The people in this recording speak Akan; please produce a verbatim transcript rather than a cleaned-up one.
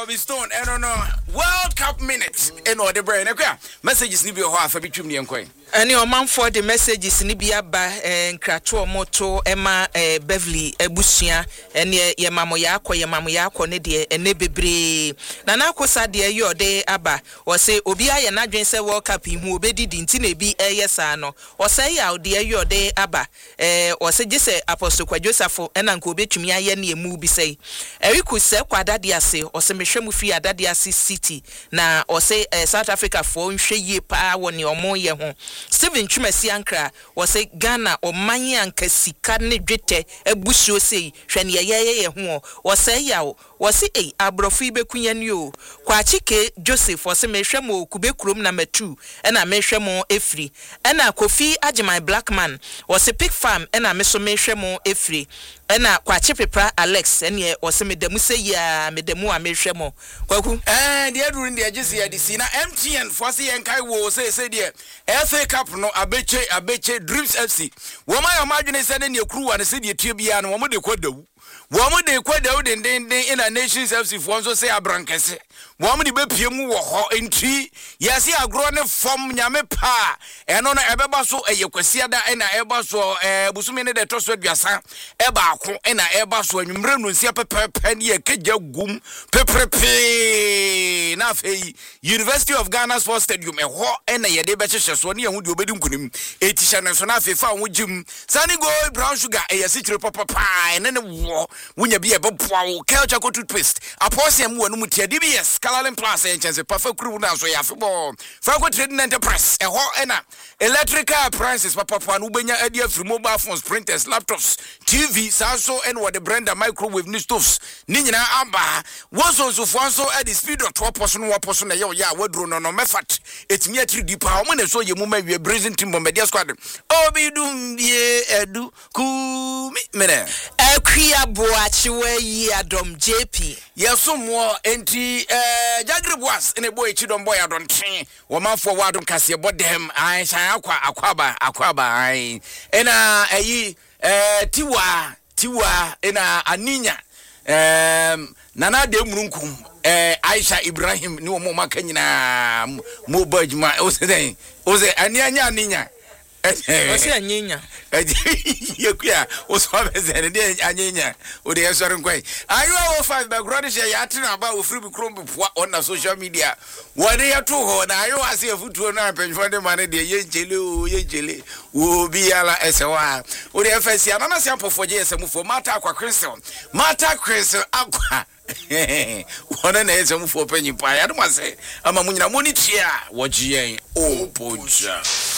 Bobby Stone, I don't know. World Cup minutes. And all the brain. Okay. Messages need be a half a bit too near. Any man for the messages in Ibia and Krato Moto, Emma Beverly, Ebusia, and ye Mamoyako, ye Mamoyako, Nedia, and Nebebre. Nanako Sadia, your day, Abba, or say Obia and Adrian say World Cup in who bedid in Tinebi, a yesano, or say out dear your day, Abba, or say just say Apostle Quajosafo, and Uncle Betumia Yenny, a movie say. Eric say Quadadia say, or say Meshamufi Adadiasi City, na or say South Africa for she pa when your more ye home. Steven Chumesi Ankra was say Ghana or Manya and Kasikane Jete, a bushio say, Shania ye ho, or say yaw, was say a abrofibe kunyanyo, Quachike Joseph was a meshamo, Kubekrum number two, and a meshamo efri, and a Kofi Ajimai Black man was a pig farm, and a meso meshamo efri, and a Quachipra Alex, and ye was a medemuse ya medemu a meshamo. And the other in the agency, the Sina M T N, Fossy and Kai was say, say, dear, F A Cup no abeche abeche Dreams F C. Wama imagine sending your crew and a city Tibia and Wama de Quado. Wama de Quado then then in a nation's F C for say a brancase. Wama de Bepium ho in tree. Yasi a grown from Yame pa and on a ebaso a Yokwasiada and a ebaso a Busumene de Toswed Yasa Ebako and a ebaso and Mrenu Siapa Penny a Keja Gum Pepe Nafe University of Ghana Sports Stadium a ho and a Yadebacha Sony and would you be doing eighty National FIFA with Jim Sunny Go Brown Sugar a citro papa pie and then a war when you be a bob culture go to twist a possum one mutia D B S Calalin Plus and chance a perfect crew now so you have football Franco Trading Enterprise a ho and a electrical prices papa Ubenya idea through mobile phones printers laptops T V Saso and what the brand of microwave new stuffs Nina Amba was also for so at the speed of two person one person a ya what drone no method it's me three D power when so you move a brazen team media squad oh be doom ye edu ku mene Equia Boachiwe ye Adom J P yes some more enti eh Jagri was in a boy chidon boy adon train woman for wadon kase bodem I shan akwa akwaba akwaba ai ena eyi eh tiwa tiwa ena aninya um nana de murunkum eh Aisha Ibrahim ni omo maka nyina mo bajuma o se den o se anianya aninya o se anyenya yekuya o so bezene de anyenya o de yesore nkwai ayo o five background share ya tina ba o free bi krom bi on social media wode ya to ho na ayo ase afutuo na penfo de mane de ye njele o ye njele o bi ala esewa o de fasi anana se ampofo je esemufo mata akwa Crystal mata Crystal akwa wona na esemufo panyi pa ya do mase ama munyina monitia wo giyen o poja